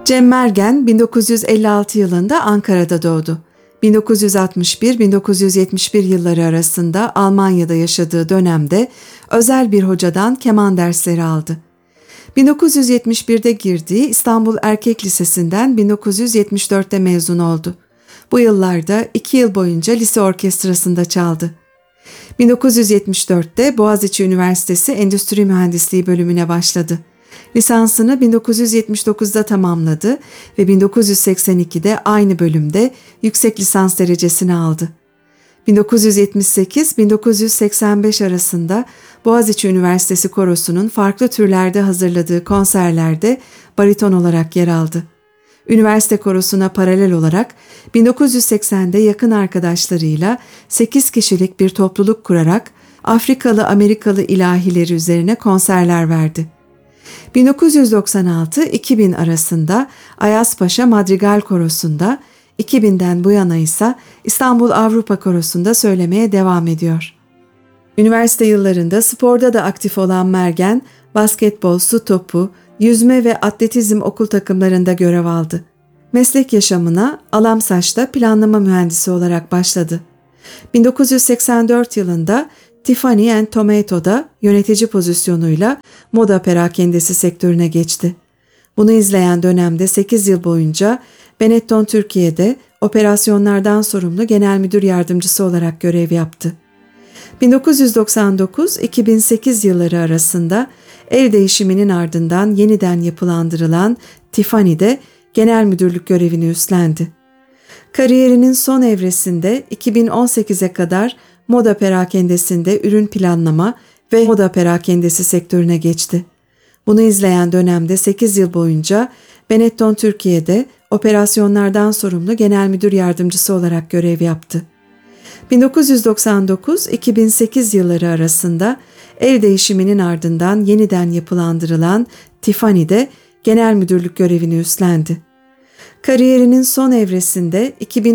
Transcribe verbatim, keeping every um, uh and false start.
Cem Mergen bin dokuz yüz elli altı yılında Ankara'da doğdu. bin dokuz yüz altmış bir - bin dokuz yüz yetmiş bir yılları arasında Almanya'da yaşadığı dönemde özel bir hocadan keman dersleri aldı. bin dokuz yüz yetmiş birde girdiği İstanbul Erkek Lisesi'nden bin dokuz yüz yetmiş dörtte mezun oldu. Bu yıllarda iki yıl boyunca lise orkestrasında çaldı. bin dokuz yüz yetmiş dörtte Boğaziçi Üniversitesi Endüstri Mühendisliği bölümüne başladı. Lisansını bin dokuz yüz yetmiş dokuzda tamamladı ve bin dokuz yüz seksen ikide aynı bölümde yüksek lisans derecesini aldı. bin dokuz yüz yetmiş sekiz - bin dokuz yüz seksen beş arasında Boğaziçi Üniversitesi Korosu'nun farklı türlerde hazırladığı konserlerde bariton olarak yer aldı. Üniversite korosuna paralel olarak bin dokuz yüz seksende yakın arkadaşlarıyla sekiz kişilik bir topluluk kurarak Afrikalı Amerikalı ilahileri üzerine konserler verdi. bin dokuz yüz doksan altı - iki bin arasında Ayazpaşa Madrigal Korosu'nda, iki binden bu yana ise İstanbul Avrupa Korosu'nda söylemeye devam ediyor. Üniversite yıllarında sporda da aktif olan Mergen, basketbol, su topu, yüzme ve atletizm okul takımlarında görev aldı. Meslek yaşamına Alamsaç'ta planlama mühendisi olarak başladı. bin dokuz yüz seksen dört yılında Tiffany and Tomato'da yönetici pozisyonuyla moda perakendesi sektörüne geçti. Bunu izleyen dönemde sekiz yıl boyunca Benetton Türkiye'de operasyonlardan sorumlu genel müdür yardımcısı olarak görev yaptı. bin dokuz yüz doksan dokuz - iki bin sekiz yılları arasında el değişiminin ardından yeniden yapılandırılan Tiffany'de genel müdürlük görevini üstlendi. Kariyerinin son evresinde iki bin on sekize kadar moda perakendesinde ürün planlama ve moda perakendesi sektörüne geçti. Bunu izleyen dönemde sekiz yıl boyunca Benetton Türkiye'de operasyonlardan sorumlu genel müdür yardımcısı olarak görev yaptı. bin dokuz yüz doksan dokuz - iki bin sekiz yılları arasında el değişiminin ardından yeniden yapılandırılan Tiffany'de genel müdürlük görevini üstlendi. Kariyerinin son evresinde iki bin